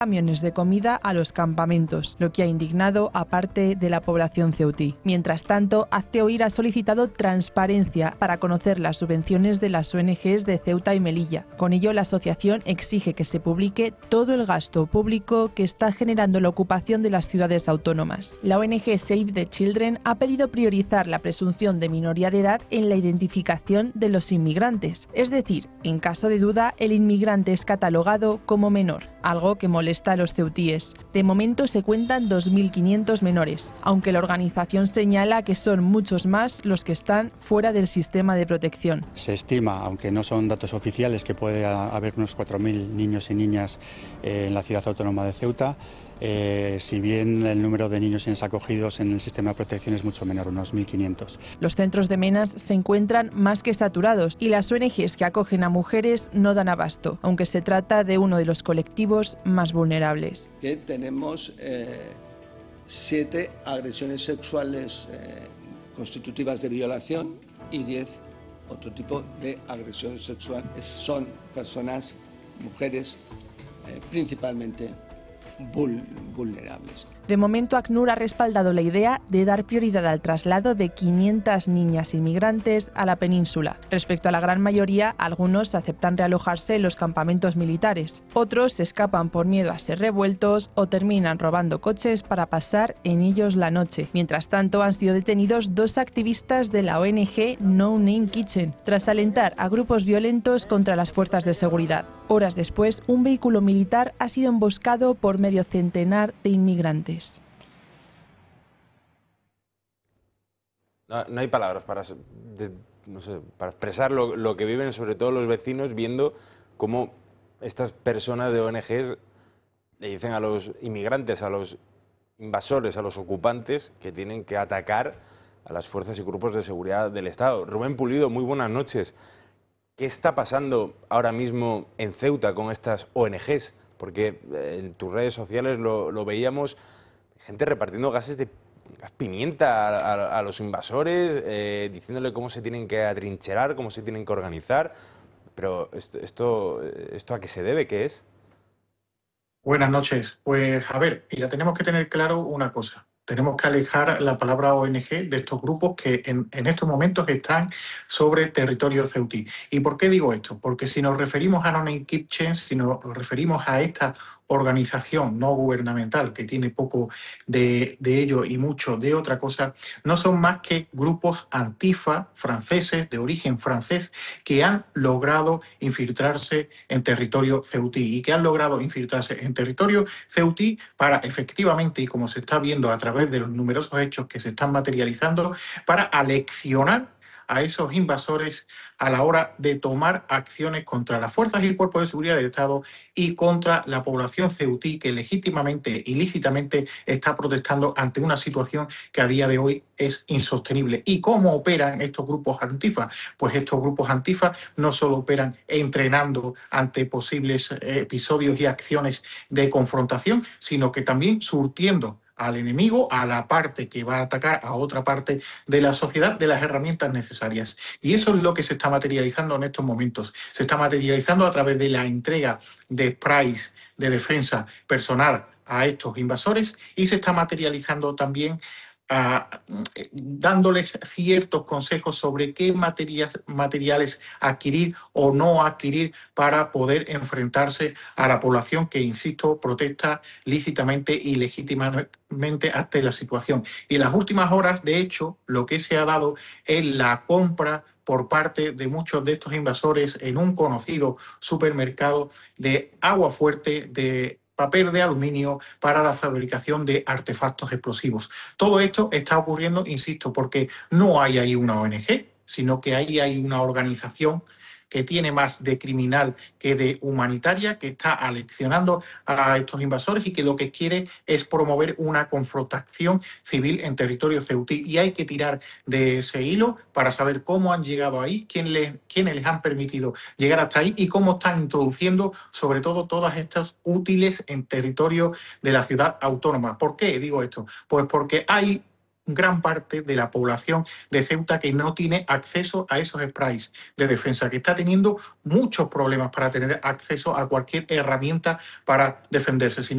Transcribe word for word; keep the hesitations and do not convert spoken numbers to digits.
camiones de comida a los campamentos, lo que ha indignado a parte de la población ceutí. Mientras tanto, Hazte Oír ha solicitado transparencia para conocer las subvenciones de las O N Ges de Ceuta y Melilla. Con ello, la asociación exige que se publique todo el gasto público que está generando la ocupación de las ciudades autónomas. La O N G Save the Children ha pedido priorizar la presunción de minoría de edad en la identificación de los inmigrantes, es decir, en caso de duda, el inmigrante es catalogado como menor, algo que molesta a los ceutíes. De momento se cuentan dos mil quinientos menores, aunque la organización señala que son muchos más los que están fuera del sistema de protección. Se estima, aunque no son datos oficiales, que puede haber unos cuatro mil niños y niñas eh, en la ciudad autónoma de Ceuta. Eh, si bien el número de niños y niñas acogidos en el sistema de protección es mucho menor, unos mil quinientos. Los centros de menas se encuentran más que saturados y las O N Ges que acogen a mujeres no dan abasto, aunque se trata de uno de los colectivos más vulnerables. Que tenemos eh, siete agresiones sexuales eh, constitutivas de violación y diez otro tipo de agresión sexual. Son personas, mujeres, eh, principalmente vulnerables. De momento, ACNUR ha respaldado la idea de dar prioridad al traslado de quinientas niñas inmigrantes a la península. Respecto a la gran mayoría, algunos aceptan realojarse en los campamentos militares. Otros se escapan por miedo a ser revueltos o terminan robando coches para pasar en ellos la noche. Mientras tanto, han sido detenidos dos activistas de la O N G No Name Kitchen, tras alentar a grupos violentos contra las fuerzas de seguridad. Horas después, un vehículo militar ha sido emboscado por medio centenar de inmigrantes. No, no hay palabras para, de, no sé, para expresar lo, lo que viven sobre todo los vecinos viendo cómo estas personas de O N Ges le dicen a los inmigrantes, a los invasores, a los ocupantes que tienen que atacar a las fuerzas y grupos de seguridad del Estado. Rubén Pulido, muy buenas noches. ¿Qué está pasando ahora mismo en Ceuta con estas O N Ges? Porque en tus redes sociales lo, lo veíamos, gente repartiendo gases de gas pimienta a, a, a los invasores, eh, diciéndole cómo se tienen que atrincherar, cómo se tienen que organizar. Pero esto, esto, ¿esto a qué se debe? ¿Qué es? Buenas noches. Pues a ver, mira, tenemos que tener claro una cosa. Tenemos que alejar la palabra O N G de estos grupos que en, en estos momentos están sobre territorio ceutí. ¿Y por qué digo esto? Porque si nos referimos a No Name Kitchen, si nos referimos a esta organización no gubernamental que tiene poco de, de ello y mucho de otra cosa, no son más que grupos antifa franceses, de origen francés, que han logrado infiltrarse en territorio ceutí y que han logrado infiltrarse en territorio ceutí para efectivamente, y como se está viendo a través de los numerosos hechos que se están materializando, para aleccionar a esos invasores a la hora de tomar acciones contra las fuerzas y cuerpos de seguridad del Estado y contra la población ceutí que legítimamente y lícitamente está protestando ante una situación que a día de hoy es insostenible. ¿Y cómo operan estos grupos antifa? Pues estos grupos antifa no solo operan entrenando ante posibles episodios y acciones de confrontación, sino que también surtiendo al enemigo, a la parte que va a atacar a otra parte de la sociedad, de las herramientas necesarias. Y eso es lo que se está materializando en estos momentos. Se está materializando a través de la entrega de sprays de defensa personal a estos invasores y se está materializando también Uh, dándoles ciertos consejos sobre qué materias, materiales adquirir o no adquirir para poder enfrentarse a la población que, insisto, protesta lícitamente y legítimamente ante la situación. Y en las últimas horas, de hecho, lo que se ha dado es la compra por parte de muchos de estos invasores en un conocido supermercado de agua fuerte, de papel de aluminio para la fabricación de artefactos explosivos. Todo esto está ocurriendo, insisto, porque no hay ahí una O N G, sino que ahí hay una organización que tiene más de criminal que de humanitaria, que está aleccionando a estos invasores y que lo que quiere es promover una confrontación civil en territorio ceutí. Y hay que tirar de ese hilo para saber cómo han llegado ahí, quién les, quiénes les han permitido llegar hasta ahí y cómo están introduciendo sobre todo todas estas útiles en territorio de la ciudad autónoma. ¿Por qué digo esto? Pues porque hay gran parte de la población de Ceuta que no tiene acceso a esos sprays de defensa, que está teniendo muchos problemas para tener acceso a cualquier herramienta para defenderse.